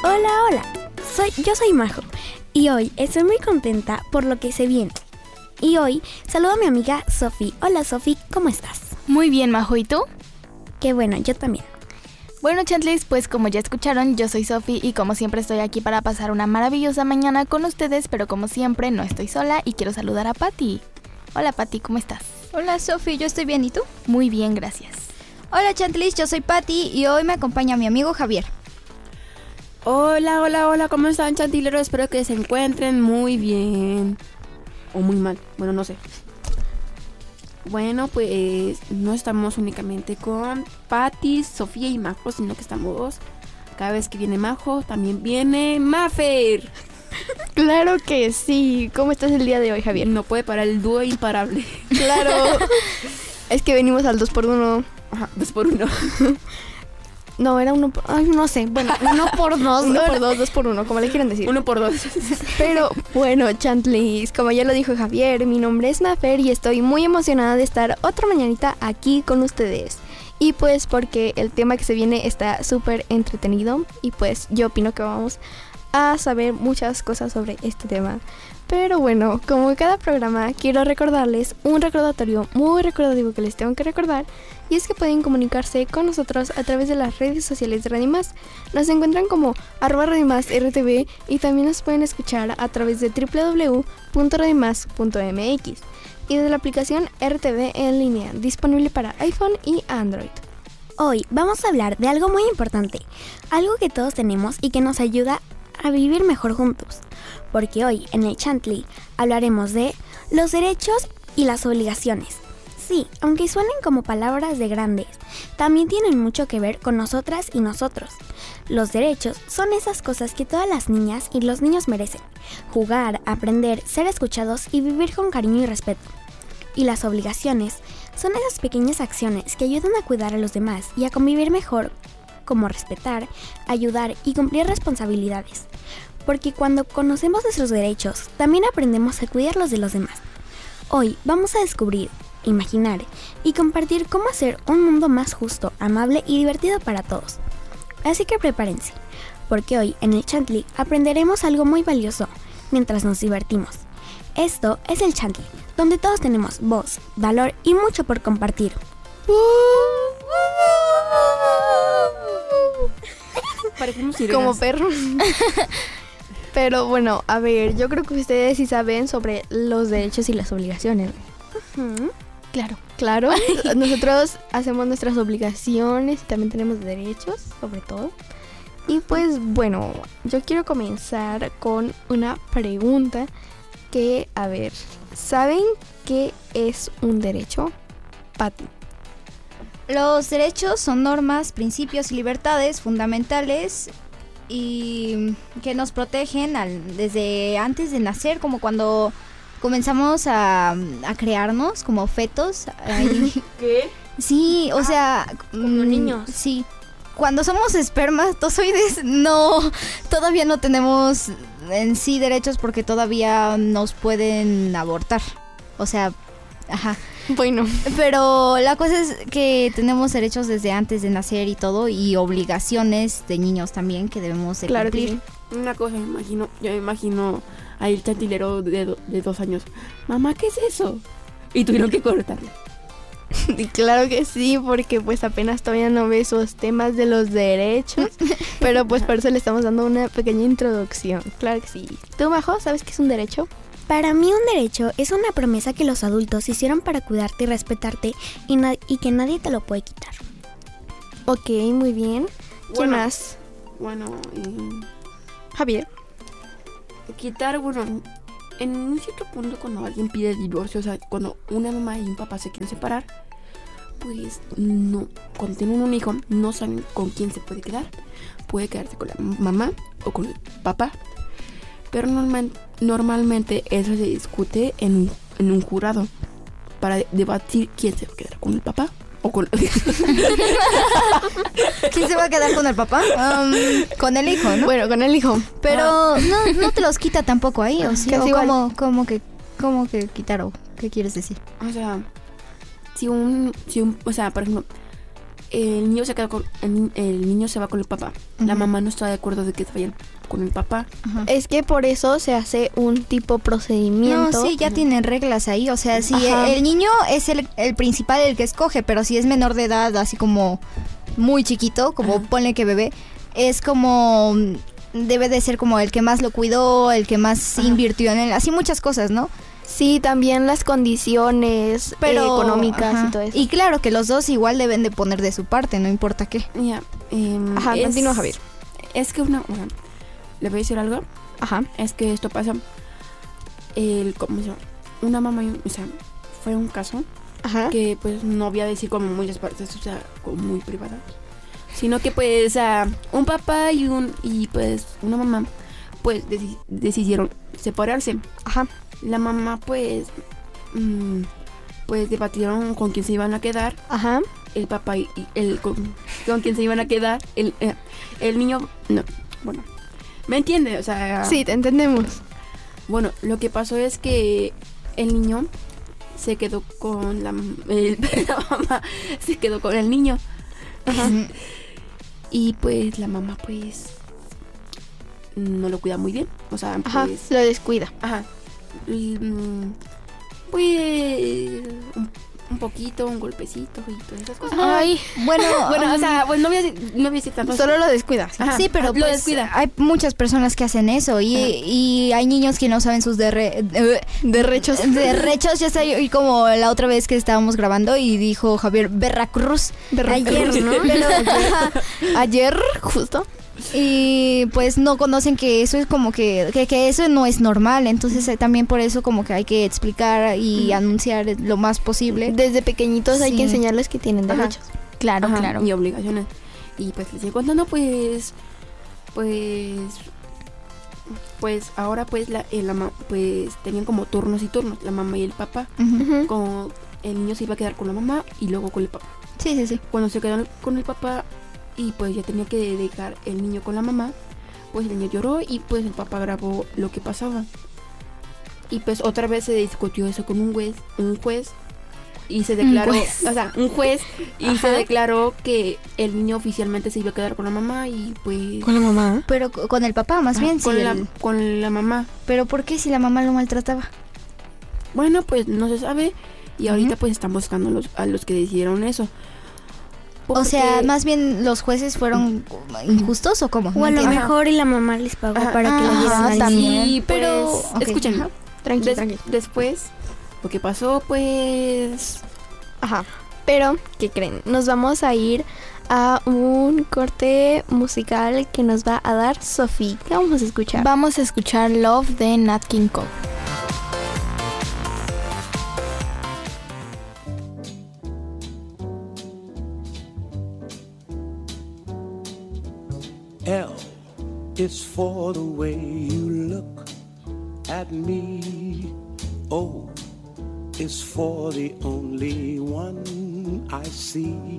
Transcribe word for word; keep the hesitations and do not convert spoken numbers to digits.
Hola, hola, soy, yo soy Majo y hoy estoy muy contenta por lo que se viene. Y hoy saludo a mi amiga Sofi. Hola Sofi, ¿cómo estás? Muy bien, Majo, ¿y tú? Qué bueno, yo también. Bueno, Chantlis, pues como ya escucharon, yo soy Sofi y como siempre estoy aquí para pasar una maravillosa mañana con ustedes, pero como siempre no estoy sola y quiero saludar a Pati. Hola Pati, ¿cómo estás? Hola Sofi, yo estoy bien, ¿y tú? Muy bien, gracias. Hola Chantlis, yo soy Pati y hoy me acompaña mi amigo Javier. Hola, hola, hola, ¿cómo están, chantileros? Espero que se encuentren muy bien. O muy mal, bueno, no sé. Bueno, pues no estamos únicamente con Pati, Sofía y Majo, sino que estamos... Cada vez que viene Majo, también viene Mafer. Claro que sí. ¿Cómo estás el día de hoy, Javier? No puede parar el dúo imparable. Claro. Es que venimos al dos por uno. Ajá, dos por uno. No, era uno por... Ay, no sé. Bueno, uno por dos. Uno por dos, dos por uno, como le quieran decir. Uno por dos. Pero bueno, Chantlis, como ya lo dijo Javier, mi nombre es Mafer y estoy muy emocionada de estar otra mañanita aquí con ustedes. Y pues porque el tema que se viene está súper entretenido y pues yo opino que vamos a saber muchas cosas sobre este tema. Pero bueno, como cada programa, quiero recordarles un recordatorio muy recordativo que les tengo que recordar. Y es que pueden comunicarse con nosotros a través de las redes sociales de Radio Más. Nos encuentran como arroba Radio Más R T V y también nos pueden escuchar a través de doble u doble u doble u punto radio más punto m x y de la aplicación R T V en línea, disponible para iPhone y Android. Hoy vamos a hablar de algo muy importante, algo que todos tenemos y que nos ayuda a vivir mejor juntos. Porque hoy en el Chantli hablaremos de los derechos y las obligaciones. Sí, aunque suenen como palabras de grandes, también tienen mucho que ver con nosotras y nosotros. Los derechos son esas cosas que todas las niñas y los niños merecen: jugar, aprender, ser escuchados y vivir con cariño y respeto. Y las obligaciones son esas pequeñas acciones que ayudan a cuidar a los demás y a convivir mejor, como respetar, ayudar y cumplir responsabilidades. Porque cuando conocemos nuestros derechos, también aprendemos a cuidar los de los demás. Hoy vamos a descubrir, imaginar y compartir cómo hacer un mundo más justo, amable y divertido para todos. Así que prepárense, porque hoy en el Chantli aprenderemos algo muy valioso mientras nos divertimos. Esto es el Chantli, donde todos tenemos voz, valor y mucho por compartir. Parecemos sirenas. Como perros. Pero bueno, a ver, yo creo que ustedes sí saben sobre los derechos y las obligaciones. Uh-huh. Claro. Claro, nosotros hacemos nuestras obligaciones y también tenemos derechos, sobre todo. Y pues bueno, yo quiero comenzar con una pregunta que, a ver, ¿saben qué es un derecho? Pati. Los derechos son normas, principios y libertades fundamentales y que nos protegen al, desde antes de nacer, como cuando comenzamos a, a crearnos como fetos. Ahí. ¿Qué? Sí, o sea... como mm, niños. Sí. Cuando somos espermatozoides, no, todavía no tenemos en sí derechos porque todavía nos pueden abortar. O sea, ajá. Bueno, Pero la cosa es que tenemos derechos desde antes de nacer y todo, y obligaciones de niños también que debemos de claro que cumplir. sí. Una cosa, me imagino, yo me imagino ahí el chantilero de, do, de dos años. Mamá, ¿qué es eso? Y tuvieron que cortarle. Claro que sí, porque pues apenas todavía no ve esos temas de los derechos, pero pues por eso le estamos dando una pequeña introducción. Claro que sí. ¿Tú, Majo, sabes qué es un derecho? Para mí un derecho es una promesa que los adultos hicieron para cuidarte y respetarte y, na- y que nadie te lo puede quitar. Ok, muy bien. ¿Quién Bueno. más? Bueno, y Javier. quitar, bueno, en un cierto punto cuando alguien pide divorcio, o sea, cuando una mamá y un papá se quieren separar, pues no, cuando tienen un hijo, no saben con quién se puede quedar. Puede quedarse con la mamá o con el papá. Pero normal, normalmente eso se discute en un, en un jurado para debatir quién se va a quedar con el papá o con... ¿Quién se va a quedar con el papá? Um, con el hijo, ¿no? Bueno, con el hijo. Pero no, no te los quita tampoco ahí, ¿o sí? Casi ¿O igual. cómo, cómo que, cómo que quitar o qué quieres decir? O sea, si un, si un, o sea, por ejemplo, el niño se queda con el, el niño se va con el papá. Uh-huh. La mamá no está de acuerdo de que se vayan con el papá. Uh-huh. Es que por eso se hace un tipo procedimiento. No, sí, ya uh-huh. tienen reglas ahí. O sea, si el, el niño es el, el principal, el que escoge, pero si es menor de edad, así como muy chiquito, como uh-huh. ponle que bebé, es como debe de ser como el que más lo cuidó, el que más uh-huh. invirtió en él, así muchas cosas, ¿no? Sí, también las condiciones pero, eh, económicas ajá. y todo eso. Y claro que los dos igual deben de poner de su parte, no importa qué. Yeah, um, ajá, es, continúa, Javier. Es que una... Bueno, ¿le voy a decir algo? Ajá. Es que esto pasa... El, ¿cómo se llama? Una mamá... O sea, fue un caso ajá. que pues no voy a decir como muchas partes, o sea, como muy privada. Sino que pues uh, un papá y un y pues una mamá pues dec- decidieron separarse. Ajá. La mamá pues mmm, pues debatieron con quién se iban a quedar. Ajá. El papá y, y el con, con quién se iban a quedar. El eh, el niño no, bueno, ¿me entiendes? O sea, sí, te entendemos. Bueno, lo que pasó es que el niño se quedó con la, el, la mamá se quedó con el niño. Ajá. Y pues la mamá pues no lo cuida muy bien, o sea, pues ajá, lo descuida. Ajá. Y, pues un, un poquito, un golpecito y todas esas cosas. Ay, bueno, bueno, o sea, pues no voy a decir, no voy a decir tanto. Solo lo descuida. Sí, ajá, sí pero lo pues, descuida. Hay muchas personas que hacen eso y, y hay niños que no saben sus derre, de, derrechos. Derrechos, ya sé, y como la otra vez que estábamos grabando y dijo Javier Veracruz, Veracruz. Ayer, ¿no? Pero, ayer, justo. Y pues no conocen que eso es como que, que, que eso no es normal. Entonces eh, también por eso como que hay que explicar y anunciar lo más posible. Desde pequeñitos sí. hay que enseñarles que tienen derechos. Ajá. Claro, ajá, claro. Y obligaciones. Y pues les digo, contando pues Pues Pues ahora pues la, eh, la pues tenían como turnos y turnos, la mamá y el papá. Uh-huh. Como el niño se iba a quedar con la mamá y luego con el papá. Sí, sí, sí. Cuando se quedó con el papá y pues ya tenía que dejar el niño con la mamá, pues el niño lloró y pues el papá grabó lo que pasaba. Y pues otra vez se discutió eso con un juez, un juez y se declaró, o sea, un juez y ajá. se declaró que el niño oficialmente se iba a quedar con la mamá y pues con la mamá, pero con el papá más ajá, bien, con sí, la el... con la mamá. Pero ¿por qué si la mamá lo maltrataba? Bueno, pues no se sabe y ahorita uh-huh. pues están buscando a los, a los que decidieron eso. Porque... O sea, más bien los jueces fueron injustos o cómo. O a lo mejor y la mamá les pagó ajá. para que ah, lo dieran al también. Sí, pero okay. escuchen, tranquilo, Des- tranquilo. Después, lo que pasó, pues, ajá. Pero, ¿qué creen? Nos vamos a ir a un corte musical que nos va a dar Sophie. ¿Qué vamos a escuchar? Vamos a escuchar Love de Nat King Cole. L is for the way you look at me. O is for the only one I see.